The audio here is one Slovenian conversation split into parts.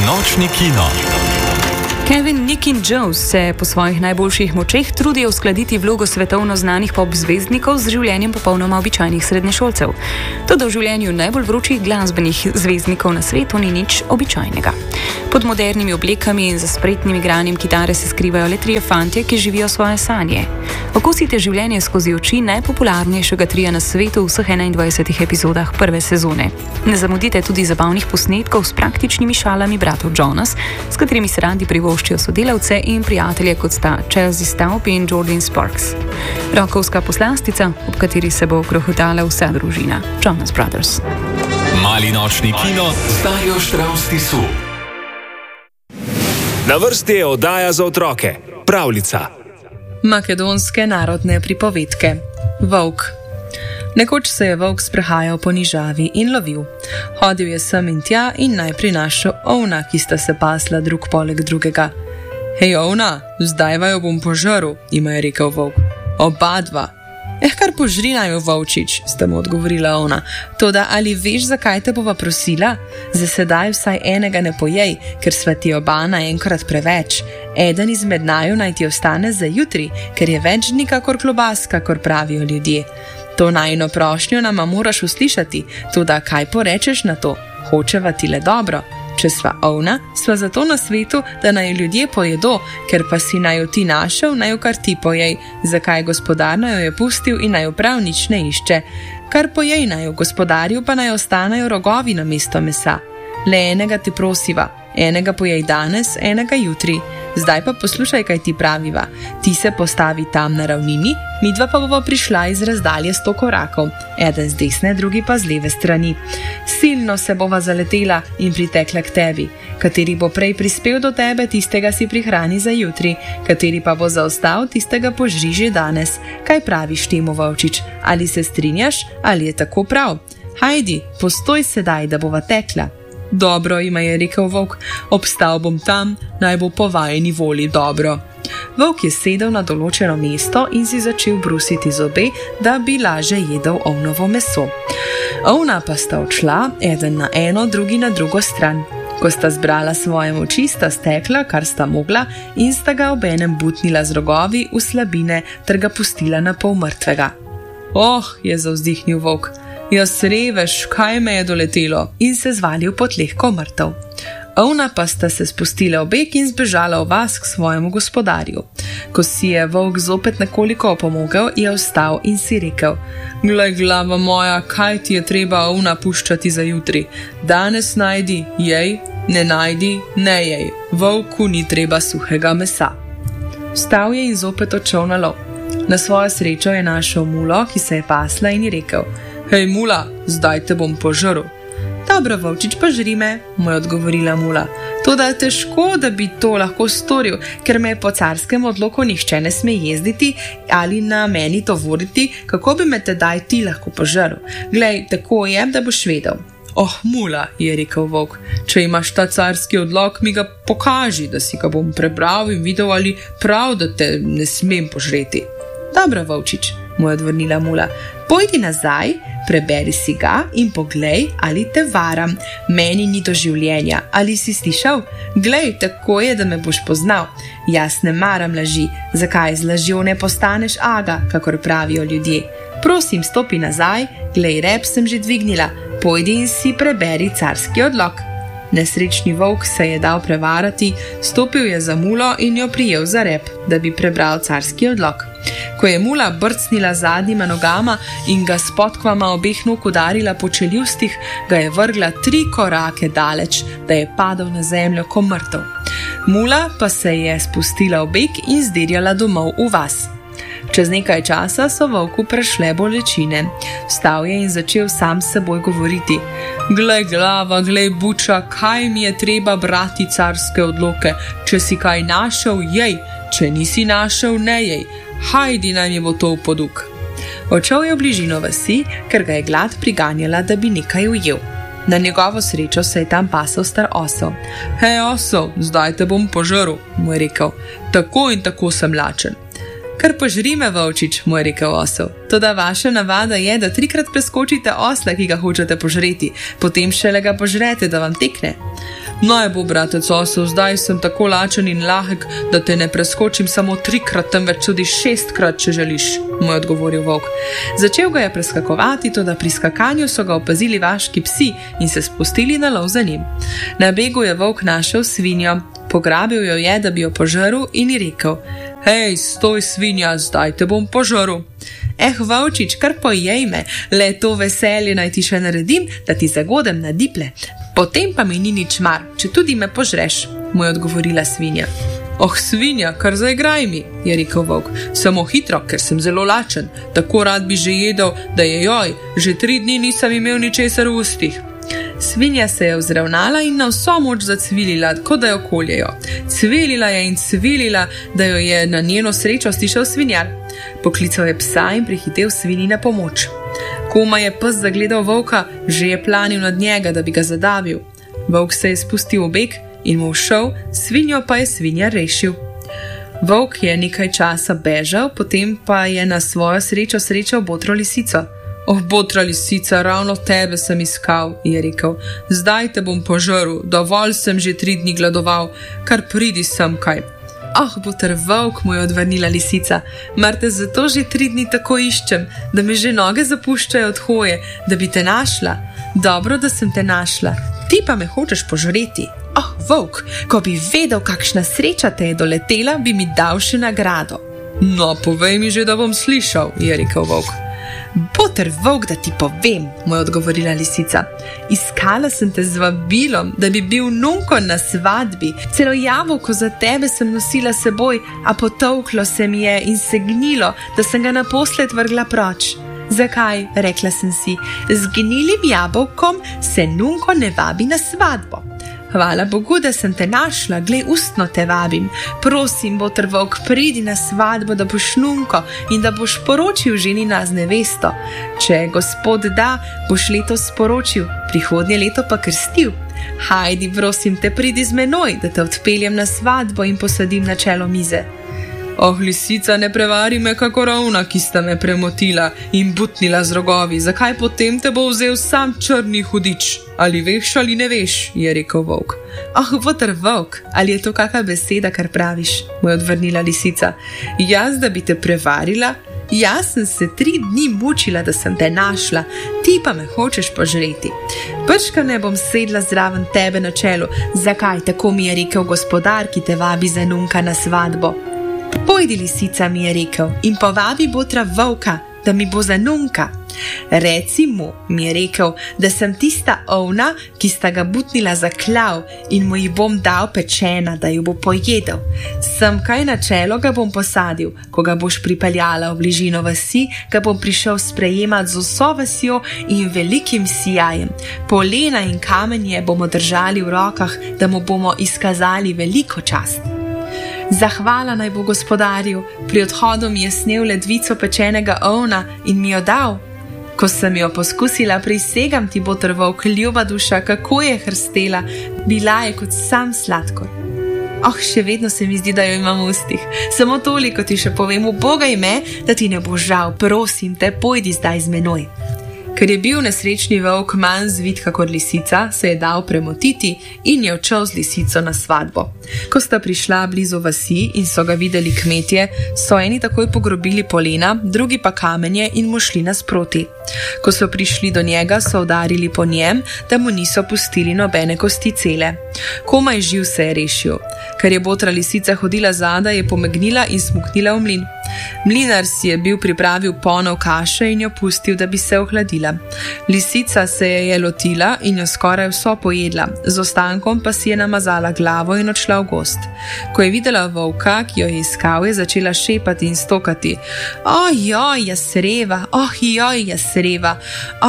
Nočni kino. Kevin, Nick in Joe se po svojih najboljših močeh trudijo uskladiti vlogo svetovno znanih pop zvezdnikov z življenjem popolnoma običajnih srednješolcev. Toda v življenju najbolj vročih glasbenih zvezdnikov na svetu ni nič običajnega. Pod modernimi oblekami in za spretnim igranjem kitare se skrivajo le trije fantje, ki živijo svoje sanje. Okusite življenje skozi oči najpopularnejšega trija na svetu v vseh 21 epizodah prve sezone. Ne zamudite tudi zabavnih posnetkov s praktičnimi šalami bratov Jonas, s katerimi se radi privoščijo sodelavce in prijatelje, kot sta Chelsea Staub in Jordan Sparks. Rokovska poslastica, ob kateri se bo krohotala vsa družina, Jonas Brothers. Mali nočni kino s Darjo Štravs Tisu. Na vrsti je oddaja za otroke, pravljica. Makedonske narodne pripovedke. Volk. Nekoč se je volk sprehajal po nižavi in lovil. Hodil je sem in tja in najprej našel ovna, ki sta se pasla drug poleg drugega. Hej, ovna, zdaj vaju bom požrl, jima je rekel volk. Oba dva. Kar požri naju, volčič, sta mu odgovorila ona. Toda ali veš, zakaj te bova prosila? Za sedaj vsaj enega ne pojej, ker sva ti oba naenkrat preveč. Eden izmed naju naj ti ostane za jutri, ker je več dni kakor klobas, kakor pravijo ljudje. To najino prošnjo nama moraš uslišati, toda kaj porečeš na to? Hočeva ti le dobro. Če sva ovna, sva zato na svetu, da naj ljudje pojedo, ker pa si naj jo ti našel, naj jo kar ti pojej, zakaj gospodar naj jo je pustil in naj jo prav nič ne išče. Kar pojej naj jo, gospodarju pa naj ostanejo rogovi na mesto mesa. Le enega ti prosiva, enega pojej danes, enega jutri. Zdaj pa poslušaj, kaj ti praviva. Ti se postavi tam na ravnini, midva pa bova prišla iz razdalje 100 korakov, eden z desne, drugi pa z leve strani. Silno se bova zaletela in pritekla k tebi. Kateri bo prej prispel do tebe, tistega si prihrani za jutri, kateri pa bo zaostal, tistega požri že danes. Kaj praviš temu, volčič? Ali se strinjaš, ali je tako prav? Hajdi, postoj sedaj, da bova tekla. Dobro, jima je rekel volk, obstal bom tam, naj bo po vajeni volji dobro. Volk je sedel na določeno mesto in si začel brusiti zobe, da bi laže jedel ovnovo meso. Ovna pa sta odšla, eden na eno, drugi na drugo stran. Ko sta zbrala svoje moči, sta stekla, kar sta mogla, in sta ga obenem butnila z rogovi v slabine ter ga pustila na pol mrtvega. Je zavzdihnil volk. Jaz reveš, kaj me je doletelo, in se zvalil po tleh ko mrtev. Ovna pa sta se spustila v beg in zbežala v vas k svojemu gospodarju. Ko si je volk zopet nekoliko opomogel, je vstal in si rekel: Glej, glava moja, kaj ti je treba, ovna, puščati za jutri? Danes najdi, jej, ne najdi, ne jej. Volku ni treba suhega mesa. Vstal je in zopet odšel na lov. Na svojo srečo je našel mulo, ki se je pasla, in ji rekel: Hej, mula, zdaj te bom požrl. Dobro, volčič, požri me, mu je odgovorila mula. Toda težko, da bi to lahko storil, ker me po carskem odloku nihče ne sme jezditi ali na meni tovoriti, kako bi me tedaj ti lahko požrl. Glej, tako je, da boš vedel. Mula, je rekel volk, če imaš ta carski odlok, mi ga pokaži, da si ga bom prebral in videl, ali prav, da te ne smem požreti. Dobro, volčič, mu je odvrnila mula. Pojdi nazaj, preberi si ga in poglej, ali te varam. Meni ni do življenja, ali si slišal? Glej, tako je, da me boš poznal. Jaz ne maram laži, zakaj z lažjo ne postaneš aga, kakor pravijo ljudje. Prosim, stopi nazaj, glej, rep sem že dvignila, pojdi in si preberi carski odlok. Nesrečni volk se je dal prevarati, stopil je za mulo in jo prijel za rep, da bi prebral carski odlok. Ko je mula brcnila zadnjima nogama in ga s podkvama obeh nog udarila po čeljustih, ga je vrgla 3 korake daleč, da je padel na zemljo ko mrtev. Mula pa se je spustila v beg in zdirjala domov v vas. Čez nekaj časa so volku prešle bolečine. Vstal je in začel sam s seboj govoriti: Glej, glava, glej, buča, kaj mi je treba brati carske odloke? Če si kaj našel, jej, če nisi našel, ne jej. Hajdi, naj mi bo to v poduk. Odšel je v bližino vasi, ker ga je glad priganjala, da bi nekaj ujel. Na njegovo srečo se je tam pasel star osel. Hej, osel, zdaj te bom požrl, mu je rekel. Tako in tako sem lačen. Kar požri me, volčič, mu je rekel osel. Toda vaša navada je, da 3-krat preskočite osla, ki ga hočete požreti, potem šele ga požrete, da vam tekne. Naj bo, bratec osel, zdaj sem tako lačen in lahek, da te ne preskočim samo 3-krat, temveč tudi 6-krat, če želiš, mu je odgovoril volk. Začel ga je preskakovati, toda pri skakanju so ga opazili vaški psi in se spustili na lov za njim. Na begu je volk našel svinjo, pograbil jo je, da bi jo požrl in ji rekel: Hej, stoj svinja, zdaj te bom požrl. Volčič, kar pojej me, le to veselje naj ti še naredim, da ti zagodem na diple. Potem pa mi ni nič mar, če tudi me požreš, mu je odgovorila svinja. Svinja, kar zaigraj mi, je rekel volk, samo hitro, ker sem zelo lačen, tako rad bi že jedel, da je joj, že 3 dni nisem imel ničesar v ustih. Svinja se je vzravnala in na vso moč zacvilila, kot da jo koljejo. Cvilila je in cvilila, da jo je na njeno srečo slišal svinjar. Poklical je psa in prihitel svinji na pomoč. Koma je pes zagledal volka, že je planil nad njega, da bi ga zadavil. Volk se je spustil v beg in mu všel, svinjo pa je svinjar rešil. Volk je nekaj časa bežal, potem pa je na svojo srečo srečal botro lisico. Botra lisica, ravno tebe sem iskal, je rekel. Zdaj te bom požrl, dovolj sem že 3 dni gladoval, kar pridi sem kaj. Boter volk, mu je odvrnila lisica, mar te zato že 3 dni tako iščem, da me že noge zapuščajo od hoje, da bi te našla. Dobro, da sem te našla, ti pa me hočeš požreti. Volk, ko bi vedel, kakšna sreča te je doletela, bi mi dal še nagrado. No, povej mi že, da bom slišal, je rekel volk. Boter volk, da ti povem, mu je odgovorila lisica. Iskala sem te z vabilom, da bi bil nunko na svadbi. Celo jabolko za tebe sem nosila seboj, a potolklo se mi je in se gnilo, da sem ga naposled vrgla proč. Zakaj, rekla sem si, z gnilim jabolkom se nunko ne vabi na svadbo. Hvala Bogu, da sem te našla, glej, ustno te vabim. Prosim, boter volk, pridi na svadbo, da boš nunko in da boš poročil ženina z nevesto. Če Gospod da, boš letos sporočil, prihodnje leto pa krstil. Hajdi, prosim te, pridi z menoj, da te odpeljem na svadbo in posadim na čelo mize. Lisica, ne prevari me kako ravna, ki sta me premotila in butnila z rogovi. Zakaj potem te bo vzel sam črni hudič? Ali veš ali ne veš, je rekel volk. Boter volk, ali je to kakšna beseda, kar praviš, mu je odvrnila lisica. Jaz, da bi te prevarila? Jaz sem se 3 dni mučila, da sem te našla, ti pa me hočeš požreti. Brška ne bom sedla zraven tebe na čelu. Zakaj, tako mi je rekel gospodar, ki te vabi za nunka na svadbo. Pojdi, lisica, mi je rekel, in povabi botra volka, da mi bo za nunka. Reci mu, mi je rekel, da sem tista ovna, ki sta ga butnila za klav in mu jih bom dal pečena, da jo bo pojedel. Sem kaj na čelo ga bom posadil, ko ga boš pripeljala v bližino vasi, ga bom prišel sprejemat z vso vasjo in velikim sijajem. Polena in kamenje bomo držali v rokah, da mu bomo izkazali veliko čast. Zahvala naj bo gospodarju, pri odhodu mi je snel ledvico pečenega ovna in mi jo dal. Ko sem jo poskusila, prisegam ti, boter volk, ljuba duša, kako je hrstela, bila je kot sam sladkor. Še vedno se mi zdi, da jo imam v ustih. Samo toliko ti še povem, ubogaj me, da ti ne bo žal, prosim te, pojdi zdaj z menoj. Ker je bil nesrečni volk manj zvit kakor lisica, se je dal premotiti in je odšel z lisico na svadbo. Ko sta prišla blizu vasi in so ga videli kmetje, so eni takoj pogrobili polena, drugi pa kamenje in mu šli nasproti. Ko so prišli do njega, so udarili po njem, da mu niso pustili nobene kosti cele. Komaj živ se je rešil. Ker je botra lisica hodila zadaj, je pomegnila in smuknila v mlin. Mlinar si je bil pripravil ponev kaše in jo pustil, da bi se ohladila. Lisica se je lotila in jo skoraj vso pojedla, z ostankom pa si je namazala glavo in odšla v gozd. Ko je videla volka, ki jo je iskal, je začela šepati in stokati. Joj, jasreva, joj, jasreva,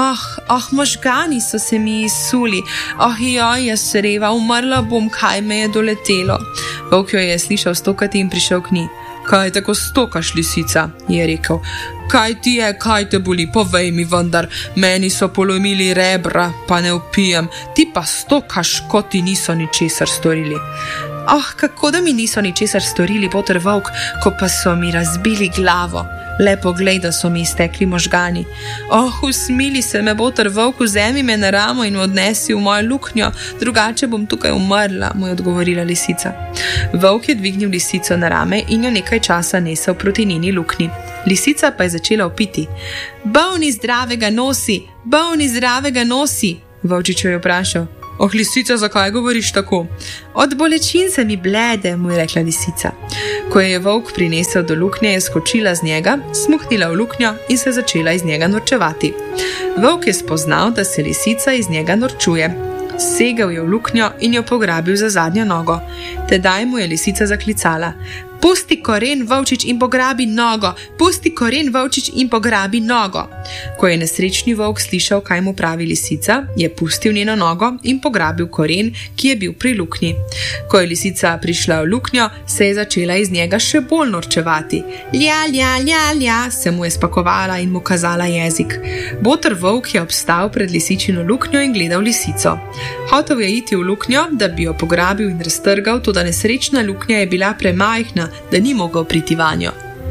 možgani so se mi izsuli, joj, jasreva, umrla bom, kaj me je doletelo. Volk jo je slišal stokati in prišel k njej. Kaj tako stokaš, lisica, je rekel. Kaj ti je, kaj te boli, povej mi vendar, meni so polomili rebra, pa ne upijem, ti pa stokaš, kot ti niso ničesar storili. Kako da mi niso ničesar storili, boter volk, ko pa so mi razbili glavo. Le poglej, da so mi iztekli možgani. Usmili se me, boter volk, vzemi me na ramo in odnesi v mojo luknjo, drugače bom tukaj umrla, mu je odgovorila lisica. Volk je dvignil lisico na rame in jo nekaj časa nesel proti njeni luknji. Lisica pa je začela vpiti. Bolni zdravega nosi, bolni zdravega nosi, volčič jo je vprašal. Lisica, zakaj govoriš tako? Od bolečin se mi blede, mu je rekla lisica. Ko je volk prinesel do luknje, je skočila z njega, smuhnila v luknjo in se začela iz njega norčevati. Volk je spoznal, da se lisica iz njega norčuje. Segel je v luknjo in jo pograbil za zadnjo nogo. Tedaj mu je lisica zaklicala. Pusti koren, volčič, in pograbi nogo! Pusti koren, volčič, in pograbi nogo! Ko je nesrečni volk slišal, kaj mu pravi lisica, je pustil njeno nogo in pograbil koren, ki je bil pri luknji. Ko je lisica prišla v luknjo, se je začela iz njega še bolj norčevati. Lja, lja, lja, lja, se mu je spakovala in mu kazala jezik. Boter volk je obstal pred lisičino luknjo in gledal lisico. Hotel je iti v luknjo, da bi jo pograbil in raztrgal, toda nesrečna luknja je bila premajhna, da ni mogel priti vanjo.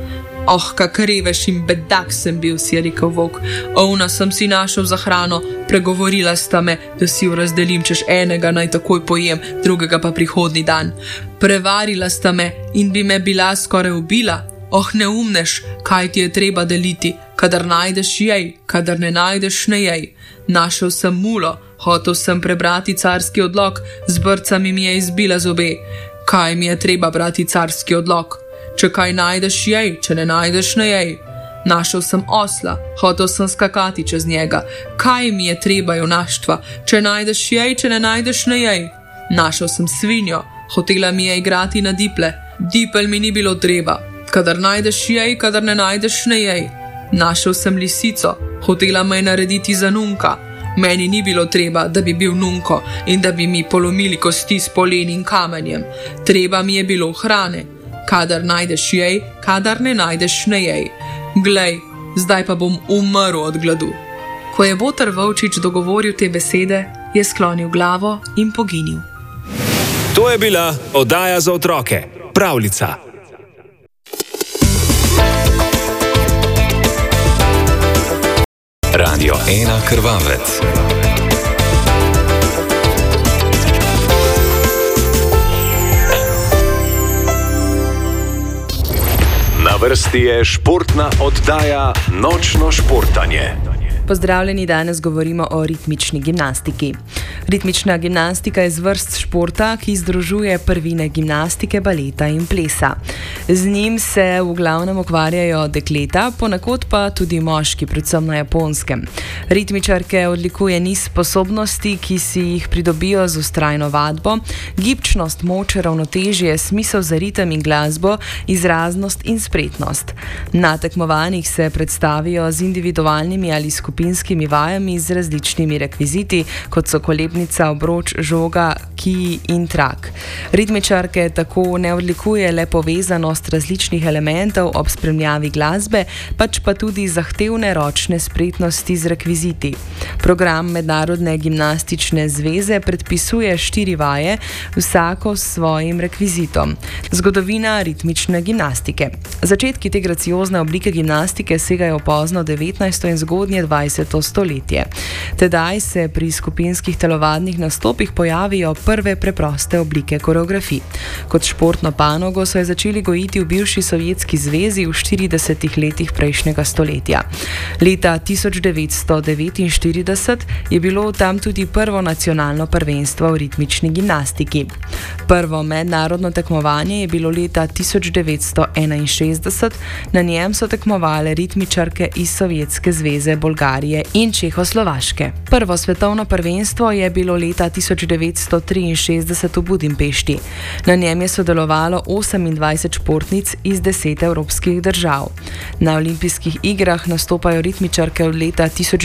Kak reveš in bedak sem bil, si je rekel volk. Ovna sem si našel za hrano, pregovorila sta me, da si jo razdelim, češ enega naj takoj pojem, drugega pa prihodni dan. Prevarila sta me in bi me bila skoraj ubila. Neumneš, kaj ti je treba deliti, kadar najdeš jej, kadar ne najdeš ne jej. Našel sem mulo, hotel sem prebrati carski odlok, z brcami mi je izbila zobe. Kaj mi je treba brati carski odlok? Če kaj najdeš jej, če ne najdeš ne jej. Našel sem osla, hotel sem skakati čez njega. Kaj mi je treba junaštva? Če najdeš jej, če ne najdeš ne jej. Našel sem svinjo, hotela mi je igrati na diple. Dipel mi ni bilo treba. Kadar najdeš jej, kadar ne najdeš ne jej. Našel sem lisico, hotela me je narediti za nunka. Meni ni bilo treba, da bi bil nunko in da bi mi polomili kosti s polen in kamenjem. Treba mi je bilo hrane. Kadar najdeš jej, kadar ne najdeš ne jej. Glej, zdaj pa bom umrl od gladu. Ko je boter volčič dogovoril te besede, je sklonil glavo in poginil. To je bila oddaja za otroke, Pravljica. Radio 1 Krvavec. Na vrsti je športna oddaja Nočno športanje. Pozdravljeni, danes govorimo o ritmični gimnastiki. Ritmična gimnastika je zvrst športa, ki združuje prvine gimnastike, baleta in plesa. Z njim se v glavnem ukvarjajo dekleta, ponekod pa tudi moški, predvsem na Japonskem. Ritmičarke odlikuje niz sposobnosti, ki si jih pridobijo z vztrajno vadbo, gibčnost, moč, ravnotežje, smisel za ritem in glasbo, izraznost in spretnost. Na tekmovanjih se predstavijo z individualnimi ali skupinskimi vajami z različnimi rekviziti, kot so kolebnica, obroč, žoga, kiji in trak. Ritmičarke tako ne odlikuje le povezanost različnih elementov ob spremljavi glasbe, pač pa tudi zahtevne ročne spretnosti z rekviziti. Program Mednarodne gimnastične zveze predpisuje 4 vaje, vsako s svojim rekvizitom. Zgodovina ritmične gimnastike. Začetki te graciozne oblike gimnastike segajo pozno 19. in zgodnje 20. stoletje. Tedaj se pri skupinskih telovadnih nastopih pojavijo prve preproste oblike koreografij. Kot športno panogo so jo začeli gojiti v bivši Sovjetski zvezi v 40. letih prejšnjega stoletja. Leta 1949 je bilo tam tudi prvo nacionalno prvenstvo v ritmični gimnastiki. Prvo mednarodno tekmovanje je bilo leta 1961, na njem so tekmovale ritmičarke iz Sovjetske zveze, Bolgarije in Čehoslovaške. Prvo svetovno prvenstvo je bilo leta 1963 v Budimpešti. Na njem je sodelovalo 28 športnic iz 10 evropskih držav. Na olimpijskih igrah nastopajo ritmičarke od leta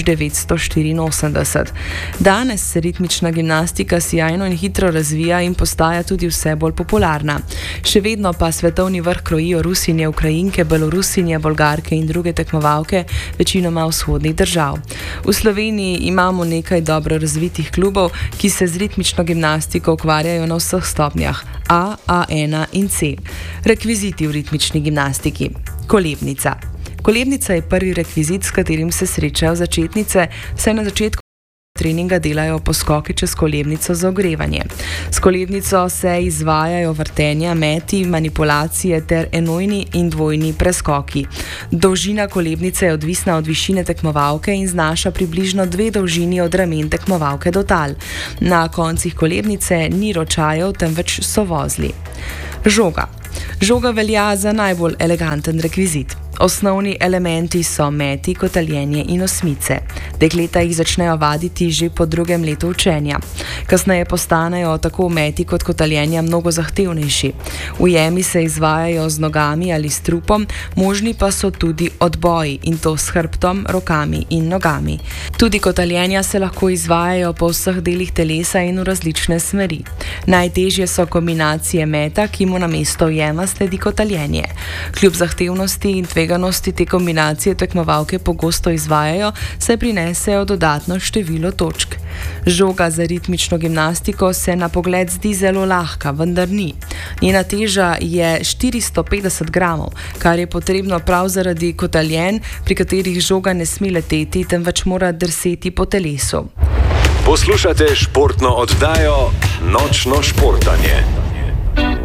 1984. Danes se ritmična gimnastika sijajno in hitro razvija in postaja tudi vse bolj popularna. Še vedno pa svetovni vrh krojijo Rusinje, Ukrajinke, Belorusinje, Bolgarke in druge tekmovalke, večinoma vzhodnih držav. V Sloveniji imamo nekaj dobro razvitih klubov, ki se z ritmično gimnastiko ukvarjajo na vseh stopnjah A, A1 in C. Rekviziti v ritmični gimnastiki. Kolebnica. Kolebnica je prvi rekvizit, s katerim se srečajo začetnice, saj na začetku treninga delajo poskoke čez kolebnico za ogrevanje. S kolebnico se izvajajo vrtenja, meti, manipulacije ter enojni in dvojni preskoki. Dolžina kolebnice je odvisna od višine tekmovalke in znaša približno 2 dolžini od ramen tekmovalke do tal. Na koncih kolebnice ni ročajev, temveč so vozli. Žoga. Žoga velja za najbolj eleganten rekvizit. Osnovni elementi so meti, kotaljenje in osmice. Dekleta jih začnejo vaditi že po 2. letu učenja. Kasneje postanejo tako meti kot kotaljenja mnogo zahtevnejši. Ujemi se izvajajo z nogami ali s trupom, možni pa so tudi odboji, in to s hrbtom, rokami in nogami. Tudi kotaljenja se lahko izvajajo po vseh delih telesa in v različne smeri. Najtežje so kombinacije meta, ki mu namesto ujema sledi kotaljenje. Kljub zahtevnosti in tveganosti te kombinacije tekmovalke pogosto izvajajo, saj prinesejo dodatno število točk. Žoga za ritmično gimnastiko se na pogled zdi zelo lahka, vendar ni. Njena teža je 450 gramov, kar je potrebno prav zaradi kotaljen, pri katerih žoga ne sme leteti, temveč mora drseti po telesu. Poslušate športno oddajo Nočno športanje.